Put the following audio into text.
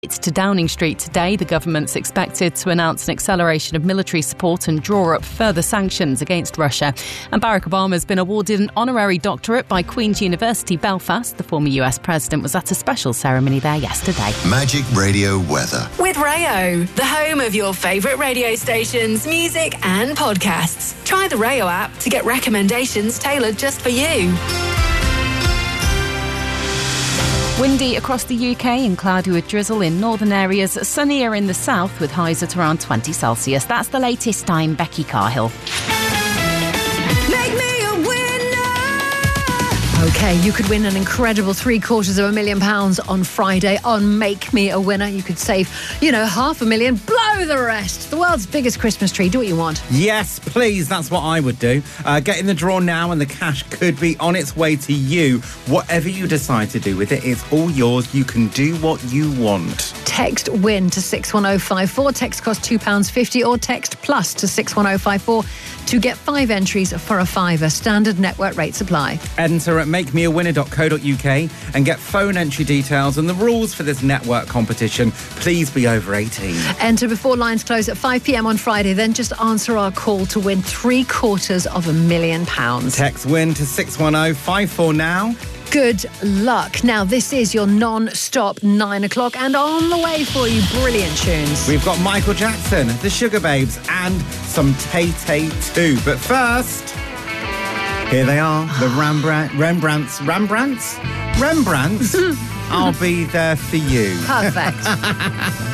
It's to Downing Street today. The government's expected to announce an acceleration of military support and draw up further sanctions against Russia. And Barack Obama's been awarded an honorary doctorate by Queen's University Belfast. The former US president was at a special ceremony there yesterday. Magic Radio weather. With Rayo, the home of your favourite radio stations, music and podcasts. Try the Rayo app to get recommendations tailored just for you. Windy across the UK and cloudy with drizzle in northern areas. Sunnier in the south with highs at around 20 Celsius. That's the latest. I'm Becky Carhill. Make me a winner! OK, you could win an incredible £750,000 on Friday on Make Me a Winner. You could save, £500,000, blow the rest. The world's biggest Christmas tree. Do what you want. Yes, please. That's what I would do. Get in the draw now and the cash could be on its way to you. Whatever you decide to do with it, it's all yours. You can do what you want. Text WIN to 61054. Text costs £2.50 or text plus to 61054 to get 5 entries for a £5. Standard network rates apply. Enter at makemeawinner.co.uk and get phone entry details and the rules for this network competition. Please be over 18. Enter before lines close at 5 p.m. on Friday. Then just answer our call to win £750,000. Text WIN to 61054 now. Good luck. Now, this is your non-stop 9 o'clock and on the way for you, brilliant tunes. We've got Michael Jackson, the Sugar Babes and some Tay-Tay too. But first, here they are, the Rembrandts. I'll be there for you. Perfect.